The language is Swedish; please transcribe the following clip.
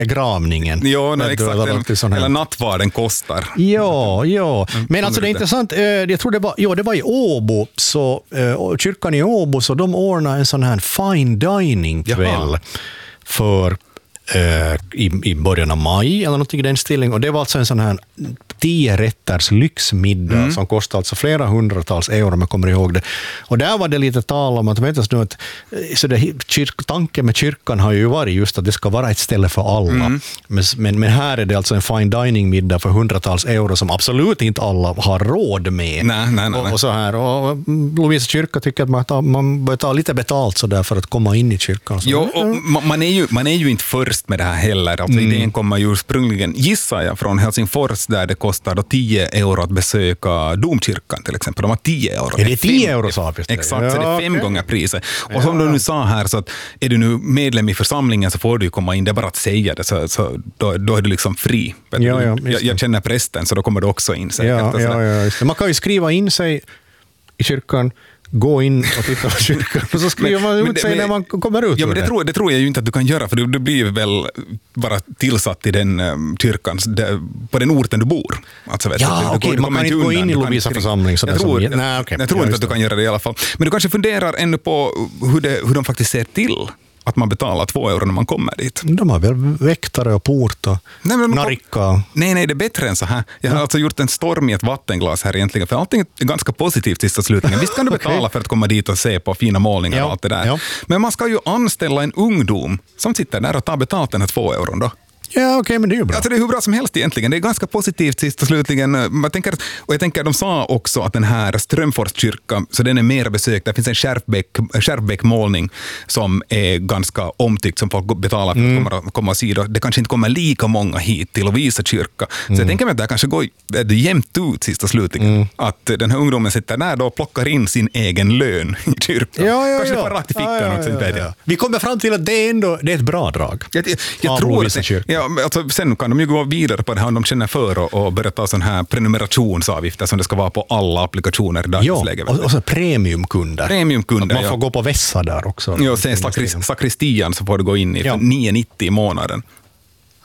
begravningen. Ja, exakt. Eller nattvarden kostar. Ja. Men alltså det är intressant, jag tror det var i Åbo, så kyrkan i Åbo, så de ordnade en sån här fine dining kväll för i början av maj eller något i den stilling, och det var alltså en sån här 10 rätters lyxmiddag som kostade alltså flera hundratals euro, om jag kommer ihåg det. Och där var det lite tal om att, tanken med kyrkan har ju varit just att det ska vara ett ställe för alla. Men här är det alltså en fine dining middag för hundratals euro som absolut inte alla har råd med. Nej. Och så här, och Lovisa kyrka tycker att man bör ta lite betalt så där för att komma in i kyrkan. Jo, och man är ju inte först med det här heller. Alltså idén kommer ju ursprungligen, gissar jag, från Helsingfors, där det kostar då 10 euro att besöka domkyrkan till exempel. De har 10 euro. Är det 10 euro sa vi? Exakt, så det är 5 gånger priset. Och som du nu sa här, så att är du nu medlem i församlingen så får du komma in, det är bara att säga det, så då är du liksom fri. Jag känner prästen, så då kommer du också in säkert. Ja. Man kan ju skriva in sig i kyrkan, gå in och titta på kyrkan och så skriver man ut sig när man kommer ut. Ja, men det tror jag ju inte att du kan göra, för du blir väl bara tillsatt i den kyrkan på den orten du bor. Alltså, man kan inte gå in i Lovisa församling. Jag tror inte att du kan göra det i alla fall. Men du kanske funderar ännu på hur de faktiskt ser till att man betalar 2 euro när man kommer dit. De har väl väktare och port och narika. Nej, det är bättre än så här. Jag har alltså gjort en storm i ett vattenglas här egentligen, för allting är ganska positivt sista slutningen. Visst kan du betala för att komma dit och se på fina målningar och allt det där. Ja. Men man ska ju anställa en ungdom som sitter där och tar betalt den här 2 euron då. Ja, okej, men det är ju bra. Alltså det är hur bra som helst egentligen. Det är ganska positivt sist och slutligen. Jag tänker de sa också att den här Strömfors kyrka, så den är mer besökt. Det finns en Skärpbäck-målning som är ganska omtyckt, som folk betalar för att komma och se. Det kanske inte kommer lika många hit till Lovisa kyrka. Så jag tänker mig att det kanske går jämnt ut sist och slutligen. Att den här ungdomen sitter där då och plockar in sin egen lön i kyrkan. Kanske bara rakt i fickan också. Vi kommer fram till att det är ett bra drag. Jag tror att alltså, sen kan de ju gå vidare på det här om de känner för och börja ta sån här prenumerationsavgifter som det ska vara på alla applikationer i dagsläget. Ja, och så premiumkunder. Man får gå på vässa där också. Ja, sen sakristian så får du gå in i för 9,90 i månaden.